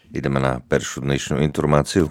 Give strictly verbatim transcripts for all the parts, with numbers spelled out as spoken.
Ideme na peršiu dnešnú informáciu.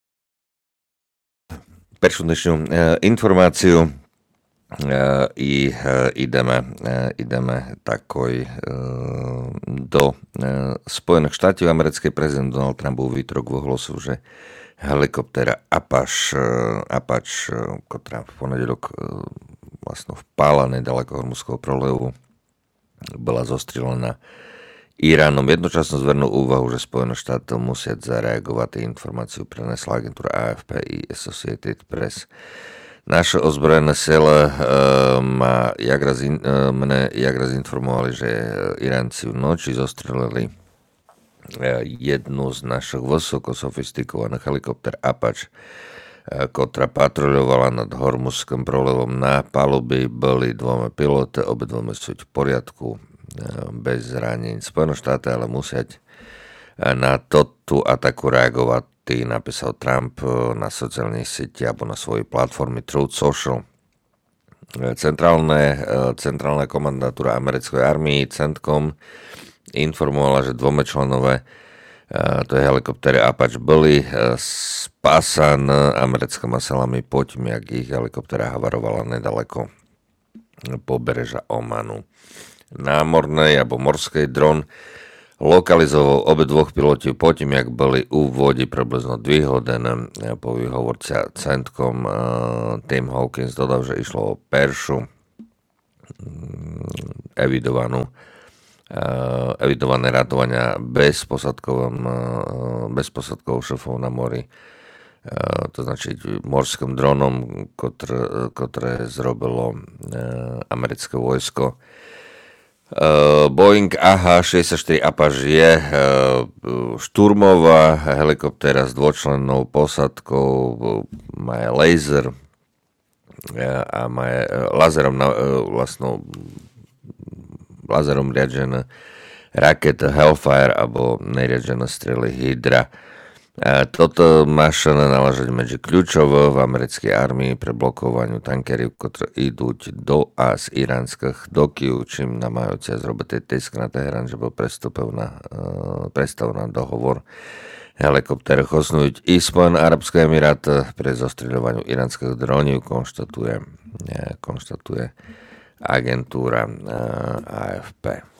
Peršiu dnešnú e, informáciu e, i e, ideme, e, ideme takoj e, do e, Spojených štátov amerických. Prezident Donald Trump vo výtorok ohlásil, že helikoptéra Apache, Apache, ktorá v ponedeľok e, vlastne vpála nedaleko Hormuzského prolivu, bola zostrelená Iránom. Jednočasno zvernú úvahu, že Spojené štáty musia zareagovať. Informáciu prenesla agentúra á ef pé i Associated Press. Naše ozbrojené sile e, ma jak raz in, e, mne jak raz informovali, že Iránci v noči zostrelili e, jednu z našich vysoko sofistikovaných helikopter Apache, e, ktorá patruľovala nad Hormuzským prolivom. Na palube boli dvoma piloty, obidvomi sú v poriadku, bez zranení. Spojené štáty ale musieť na tú ataku reagovať, napísal Trump na sociálnej sieti alebo na svojej platforme Truth Social. Centrálne, centrálna komandatúra americkej armii CENTCOM informovala, že dvome členové tej helikoptéry Apache boli spásané americkými silami potom, jak ich helikoptéra havarovala nedaleko pobrežia Omanu. Námornej alebo morskej dron lokalizoval obe dvoch pilotov potom, jak boli u vodi približno dve hodiny. Po výhovorca CENTCOM uh, Tim Hawkins dodal, že išlo o peršu um, evidovanú uh, evidované ratovania bez posadkovom uh, bez posadkov šefov na mori. Uh, to znači morským dronom, ktoré, ktoré zrobilo uh, americké vojsko. Uh, Boeing á há šesťdesiatštyri Apache je uh, šturmová helikoptéra s dvočlennou posadkou, uh, má laser uh, a má uh, laserom, uh, vlastnou laserom riadené raketa Hellfire alebo neriadené strely Hydra. Uh, toto mašina naležať medzi kľúčové v americkej armii pre blokovaniu tankerov, ktoré idú do a z iránskych dokів, čím namajúcia zrobiť tisk na Teherán, že bol prestúpil na, uh, prestav na dohovor helikoptér osnúť i Spojené arabské emiráty pre zostriľovaniu iránskych dronív, konštatuje, uh, konštatuje agentúra uh, á ef pé.